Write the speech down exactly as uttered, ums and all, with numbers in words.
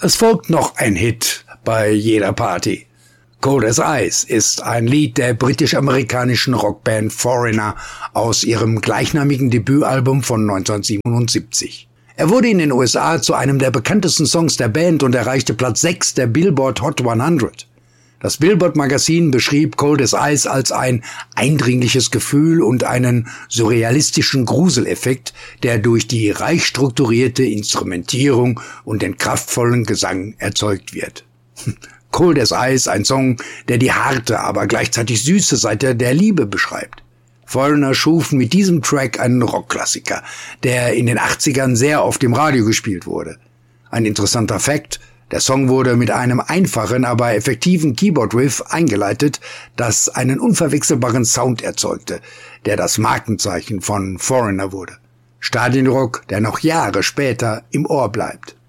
Es folgt noch ein Hit bei jeder Party. Cold as Ice ist ein Lied der britisch-amerikanischen Rockband Foreigner aus ihrem gleichnamigen Debütalbum von neunzehnhundertsiebenundsiebzig. Er wurde in den U S A zu einem der bekanntesten Songs der Band und erreichte Platz sechs der Billboard Hot hundert. Das Billboard-Magazin beschrieb Cold as Ice als ein eindringliches Gefühl und einen surrealistischen Gruseleffekt, der durch die reich strukturierte Instrumentierung und den kraftvollen Gesang erzeugt wird. Cold as Ice, ein Song, der die harte, aber gleichzeitig süße Seite der Liebe beschreibt. Foreigner schufen mit diesem Track einen Rockklassiker, der in den achtzigern sehr oft im Radio gespielt wurde. Ein interessanter Fakt: Der Song wurde mit einem einfachen, aber effektiven Keyboard-Riff eingeleitet, das einen unverwechselbaren Sound erzeugte, der das Markenzeichen von Foreigner wurde. Stadionrock, der noch Jahre später im Ohr bleibt.